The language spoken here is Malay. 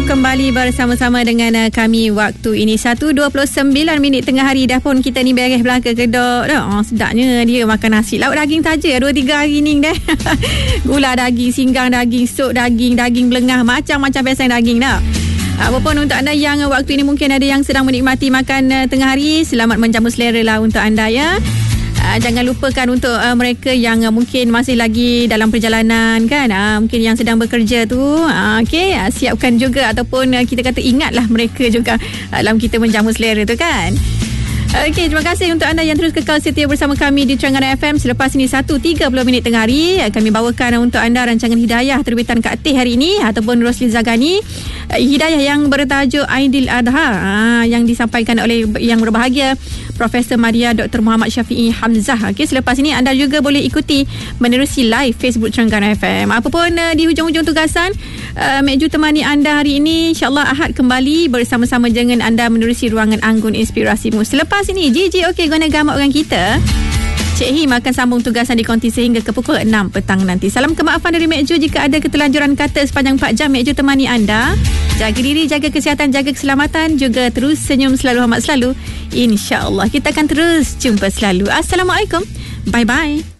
kembali bersama-sama dengan kami waktu ini 1:29 tengah hari. Dah pun kita ni beres belaka kedok dah. Sedapnya dia makan nasi lauk daging saja 2-3 hari ni dah. Gula daging, singgang daging, sup daging, daging belengah, macam-macam pesan daging dah. Apapun untuk anda yang waktu ini mungkin ada yang sedang menikmati makan tengah hari, selamat menjamu selera lah untuk anda ya. Jangan lupakan untuk mereka yang mungkin masih lagi dalam perjalanan kan, mungkin yang sedang bekerja tu, okey, siapkan juga ataupun kita kata ingatlah mereka juga dalam kita menjamu selera tu kan. Okey, terima kasih untuk anda yang terus kekal setia bersama kami di Terengganu FM. Selepas ini 1:30 tengah hari, kami bawakan untuk anda rancangan Hidayah terbitan Kak Teh hari ini ataupun Rosli Zagani. Hidayah yang bertajuk Aidil Adha, yang disampaikan oleh yang berbahagia Profesor Maria Dr. Muhammad Syafiee Hamzah. Okey, selepas ini anda juga boleh ikuti menerusi live Facebook Terengganu FM. Apapun di hujung-hujung tugasan, Mek Ju temani anda hari ini. InsyaAllah Ahad kembali bersama-sama dengan anda menerusi ruangan Anggun Inspirasimu. Selepas ini Gigi okey guna gamak orang kita. Cik Him akan sambung tugasan di konti sehingga ke pukul 6 petang nanti. Salam kemaafan dari Mek Ju jika ada ketelanjuran kata sepanjang 4 jam Mek Ju temani anda. Jaga diri, jaga kesihatan, jaga keselamatan, juga terus senyum selalu, hormat selalu. InsyaAllah kita akan terus jumpa selalu. Assalamualaikum. Bye-bye.